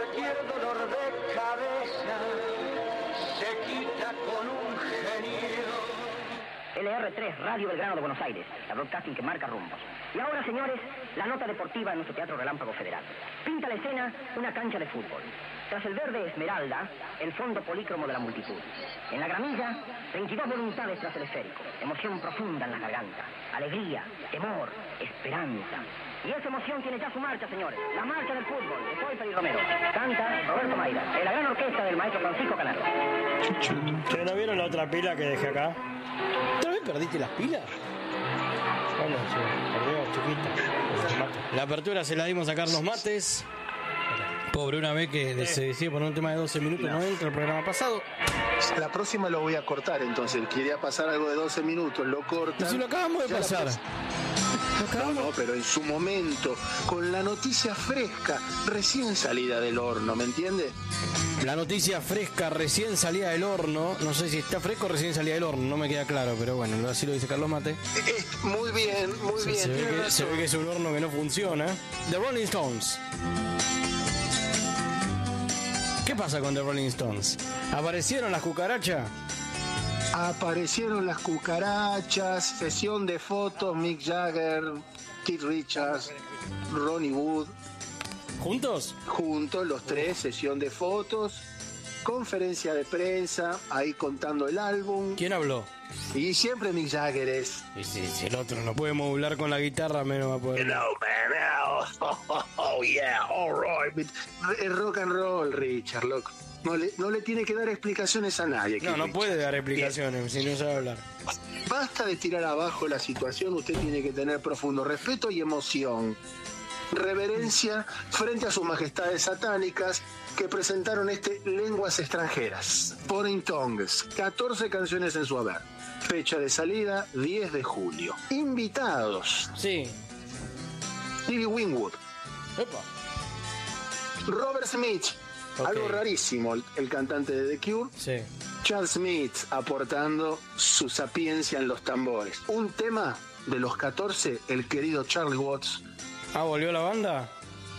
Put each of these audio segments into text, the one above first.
cualquier dolor de cabeza se quita con un gemido. LR3, Radio Belgrano de Buenos Aires, la broadcasting que marca rumbos. Y ahora, señores, la nota deportiva en nuestro Teatro Relámpago Federal. Pinta la escena una cancha de fútbol. Tras el verde esmeralda, el fondo polícromo de la multitud. En la gramilla, 22 voluntades tras el esférico. Emoción profunda en la garganta. Alegría, temor, esperanza. Y esa emoción tiene ya su marcha, señores. La marcha del fútbol, de Poifer y Romero. Canta Roberto Mayra, de la gran orquesta del maestro Francisco Canaro. ¿Ustedes no vieron la otra pila que dejé acá? ¿Otra vez perdiste las pilas? Bueno, sí, perdió chiquita. La apertura se la dimos a Carlos Mates. Pobre, una vez que se decide por un tema de 12 minutos no entra el programa pasado. La próxima lo voy a cortar, entonces. Quería pasar algo de 12 minutos, lo cortan. Y si lo acabamos de pasar. No, pero en su momento, con la noticia fresca, recién salida del horno, ¿me entiende? La noticia fresca, recién salida del horno. No sé si está fresco o recién salida del horno, no me queda claro, pero bueno, así lo dice Carlos Mate. Muy bien, muy bien. Se ve que es un horno que no funciona. The Rolling Stones. ¿Qué pasa con The Rolling Stones? ¿Aparecieron las cucarachas? Aparecieron las cucarachas, sesión de fotos, Mick Jagger, Keith Richards, Ronnie Wood. ¿Juntos? Juntos, los tres, sesión de fotos, conferencia de prensa, ahí contando el álbum. ¿Quién habló? Y siempre Mick Jagger es. Y si el otro no puede modular con la guitarra, menos va a poder. Hello, man. Oh, yeah, all right. Es rock and roll, Richard, loco. No le tiene que dar explicaciones a nadie. No puede dar explicaciones si no sabe hablar. Basta de tirar abajo la situación, usted tiene que tener profundo respeto y emoción. Reverencia frente a sus majestades satánicas que presentaron Lenguas Extranjeras, Foreign Tongues, 14 canciones en su haber. Fecha de salida, 10 de julio. Invitados. Sí. Stevie Winwood. Epa. Robert Smith. Okay. Algo rarísimo, el cantante de The Cure. Sí. Charles Smith aportando su sapiencia en los tambores. Un tema de los 14, el querido Charlie Watts. ¿Volvió la banda?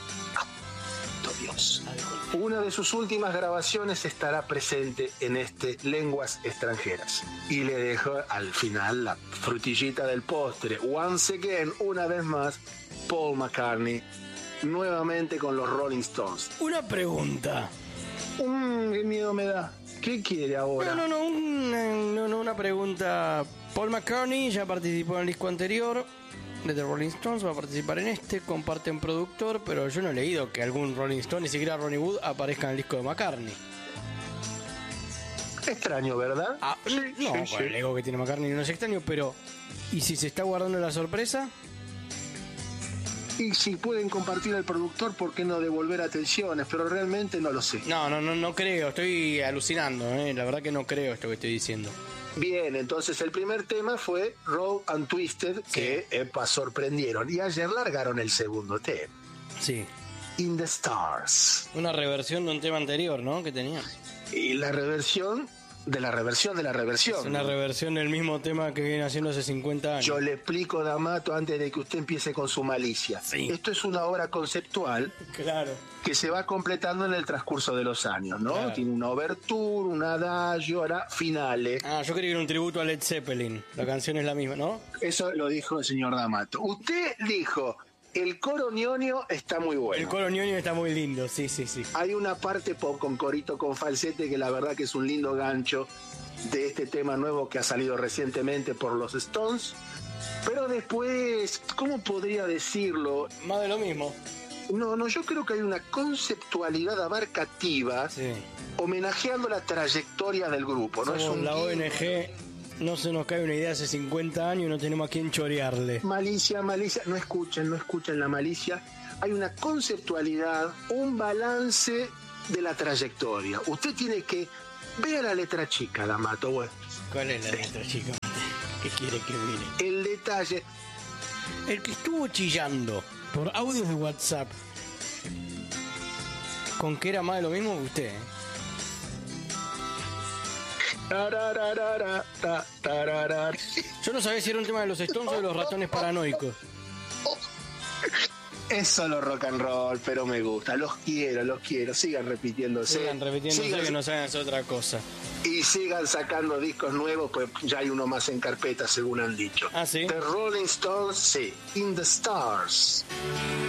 Dios. Una de sus últimas grabaciones estará presente en Lenguas Extranjeras. Y le dejo al final la frutillita del postre. Once again, una vez más, Paul McCartney, nuevamente con los Rolling Stones. Una pregunta. Qué miedo me da. ¿Qué quiere ahora? No, una pregunta. Paul McCartney ya participó en el disco anterior de The Rolling Stones, va a participar en comparten productor, pero yo no he leído que algún Rolling Stone, ni siquiera Ronnie Wood, aparezca en el disco de McCartney. Extraño, ¿verdad? El ego que tiene McCartney no es extraño, pero ¿y si se está guardando la sorpresa? Y si pueden compartir al productor, ¿por qué no devolver atenciones? Pero realmente no lo sé. No creo, estoy alucinando, la verdad que no creo esto que estoy diciendo. Bien, entonces el primer tema fue Roll and Twisted, que sorprendieron. Y ayer largaron el segundo tema. Sí. In the Stars. Una reversión de un tema anterior, ¿no? Que tenía. Y la reversión de la reversión de la reversión. Es una reversión del mismo tema que viene haciendo hace 50 años. Yo le explico, D'Amato, antes de que usted empiece con su malicia. Sí. Esto es una obra conceptual. Claro. Que se va completando en el transcurso de los años, ¿no? Claro. Tiene una obertura, un adagio, ahora finale. Yo creí que era un tributo a Led Zeppelin. La canción es la misma, ¿no? Eso lo dijo el señor D'Amato. Usted dijo, el coro ñoño está muy bueno. El coro ñoño está muy lindo, sí. Hay una parte con corito, con falsete, que la verdad que es un lindo gancho de este tema nuevo que ha salido recientemente por los Stones. Pero después, ¿cómo podría decirlo? Más de lo mismo. No, yo creo que hay una conceptualidad abarcativa, homenajeando la trayectoria del grupo, ¿no? Somos la ONG, no se nos cae una idea hace 50 años y no tenemos a quién chorearle. Malicia, no escuchen la malicia. Hay una conceptualidad, un balance de la trayectoria. Usted tiene que ver la letra chica, D'Amato. Bueno. ¿Cuál es la letra chica? ¿Qué quiere que mire? El detalle. El que estuvo chillando por audios de WhatsApp con que era más de lo mismo que usted, ¿eh? Yo no sabía si era un tema de los Stones o de los ratones paranoicos. Es solo rock and roll, pero me gusta. Los quiero. Sigan repitiéndose. Que no saben hacer otra cosa. Y sigan sacando discos nuevos, pues ya hay uno más en carpeta, según han dicho. ¿Ah, sí? The Rolling Stones, sí. In the Stars.